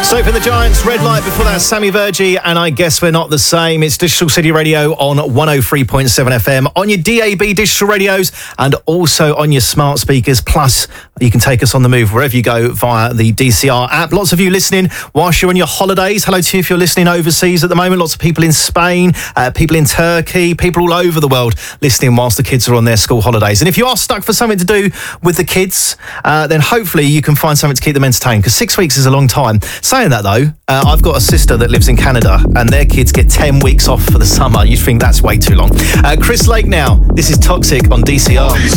So for the Giants, Red Light, before that Sammy Virgie, and I Guess We're Not the Same. It's Digital City Radio on 103.7 FM, on your DAB digital radios, and also on your smart speakers. Plus, you can take us on the move wherever you go via the DCR app. Lots of you listening whilst you're on your holidays. Hello to you if you're listening overseas at the moment. Lots of people in Spain, people in Turkey, people all over the world listening whilst the kids are on their school holidays. And if you are stuck for something to do with the kids, then hopefully you can find something to keep them entertained, because 6 weeks is a long time. Saying that though, I've got a sister that lives in Canada and their kids get 10 weeks off for the summer. You'd think that's way too long. Chris Lake now. This is Toxic on DCR.